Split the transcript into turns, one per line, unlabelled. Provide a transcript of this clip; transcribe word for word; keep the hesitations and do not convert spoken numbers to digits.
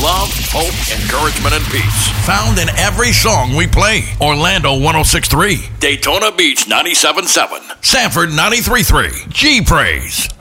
love, hope, encouragement, and peace. Found in every song we play. Orlando one oh six point three. Daytona Beach ninety-seven point seven. Sanford ninety-three point three. G Praise.